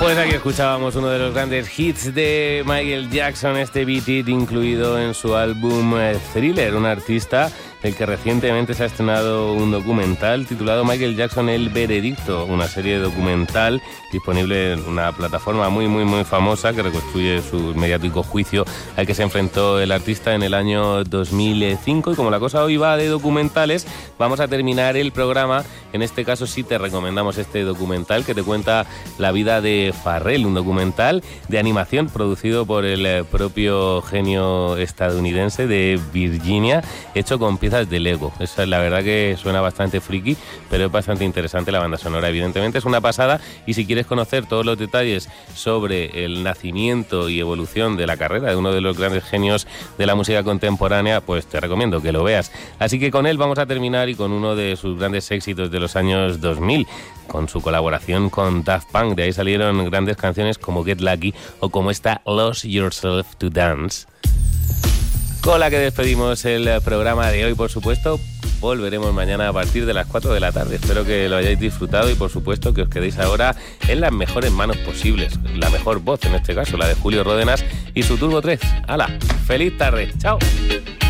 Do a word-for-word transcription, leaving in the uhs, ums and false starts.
Pues aquí escuchábamos uno de los grandes hits de Michael Jackson, este Beat It, incluido en su álbum Thriller, un artista del que recientemente se ha estrenado un documental titulado Michael Jackson El Veredicto, una serie documental disponible en una plataforma muy muy muy famosa que reconstruye su mediático juicio al que se enfrentó el artista en el año dos mil cinco. Y como la cosa hoy va de documentales, vamos a terminar el programa. En este caso sí te recomendamos este documental que te cuenta la vida de Pharrell, un documental de animación producido por el propio genio estadounidense de Virginia, hecho con piezas de Lego. Esa es la verdad que suena bastante friki, pero es bastante interesante. La banda sonora evidentemente es una pasada, y si quieres conocer todos los detalles sobre el nacimiento y evolución de la carrera de uno de los grandes genios de la música contemporánea, pues te recomiendo que lo veas. Así que con él vamos a terminar, y con uno de sus grandes éxitos de los años dos mil, con su colaboración con Daft Punk. De ahí salieron grandes canciones como Get Lucky o como esta Lose Yourself to Dance, con la que despedimos el programa de hoy. Por supuesto, volveremos mañana a partir de las cuatro de la tarde. Espero que lo hayáis disfrutado y, por supuesto, que os quedéis ahora en las mejores manos posibles. La mejor voz, en este caso, la de Julio Ródenas y su Turbo tres. ¡Hala! ¡Feliz tarde! ¡Chao!